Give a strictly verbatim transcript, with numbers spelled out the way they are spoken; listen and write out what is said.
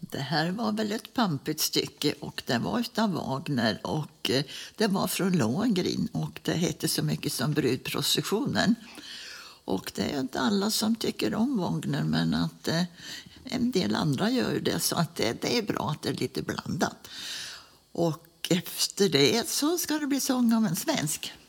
Det här var väl ett pampigt stycke och det var utav Wagner och eh, det var från Lohengrin och det hette så mycket som Brudprocessionen. Och det är inte alla som tycker om Wagner, men att eh, en del andra gör det, så att det, det är bra att det är lite blandat. Och efter det så ska det bli sång av en svensk.